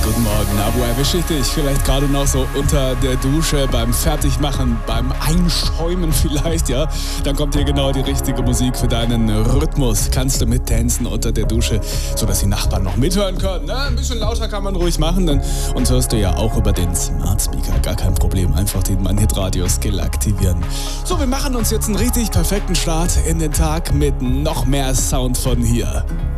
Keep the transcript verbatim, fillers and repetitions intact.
guten Morgen. Na, wo erwische ich dich? Vielleicht gerade noch so unter der Dusche, beim Fertigmachen, beim Einschäumen vielleicht, ja? Dann kommt hier genau die richtige Musik für deinen Rhythmus. Kannst du mittanzen unter der Dusche, sodass die Nachbarn noch mithören können. Na, ein bisschen lauter kann man ruhig machen, denn uns hörst du ja auch über den Smart Speaker. Gar kein Problem, einfach den Mein Hit Radio Skill aktivieren. So, wir machen uns jetzt einen richtig perfekten Start in den Tag mit noch mehr Sound von hier.